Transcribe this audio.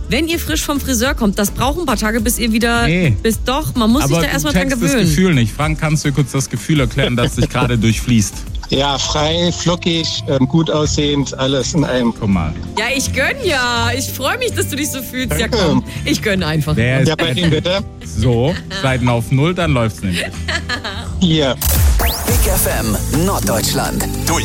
wenn ihr frisch vom Friseur kommt, das braucht ein paar Tage, bis ihr wieder... Nee. Man muss sich da erstmal dran gewöhnen. Aber du checkst das Gefühl nicht. Frank, kannst du kurz das Gefühl erklären, das sich gerade durchfließt? Ja, frei, flockig, gut aussehend, alles in einem. Guck mal. Ja, ich gönn ja. Ich freue mich, dass du dich so fühlst. Danke. Ja, komm, ich gönn einfach. Wer ist Ja, bei Ihnen bitte. so, Seiten auf 0, dann läuft's nämlich. Hier. Big FM Norddeutschland. Durch